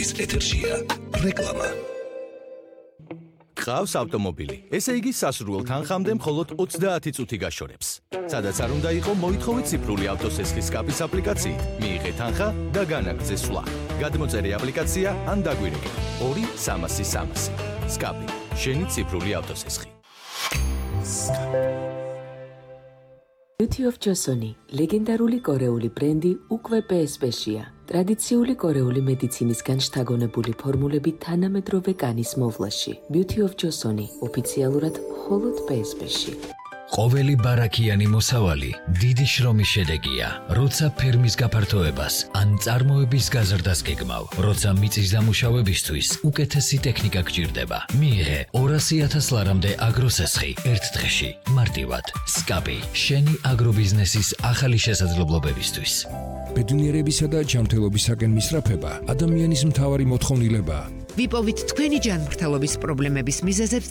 Spekis ეთერშია რეკლამა. გყავს ავტომობილი. ესე იგი სასურველ თანხამდე მხოლოდ 30 წუთი გაშორებს. სადაც არ უნდა იყო, მოითხოვეთ ციფრული ავტოსესხის სკაპის აპლიკაციით. მიიღეთ თანხა და განაგრძე სვლა. გადმოწერე აპლიკაცია ან დაგვირეკე 2-300-300. სკაპი, შენი ციფრული ავტოსესხი. Beauty of Joseon, ლეგენდარული კორეული ბრენდი უკვე PSP-შია. ტრადიციული კორეული მედიცინისგან შთაგონებული ფორმულები თანამედროვე კანის მოვლაში. Beauty of Joseon, ოფიციალურად მხოლოდ PSP-ში. ყოველი ბარაქიანი მოსავალი დიდი შრომის შედეგია, როცა ფერმის გაფართოებას ან წარმოების გაზრდას გეგმავ, როცა მიწის დამუშავებისთვის უკეთესი ტექნიკა გჭირდება. მიიღე 200,000 ლარამდე აგროსესხი ერთ დღეში, მარტივად. სკაპი, შენი აგრობიზნესის ახალი შესაძლებლობებისთვის. ბედნიერებისა და ჯანმრთელობისაკენ მისწრაფება ადამიანის მთავარი მოთხოვნილებაა. ვიპოვით თქვენი ჯანმრთელობის პრობლემების მიზეზებს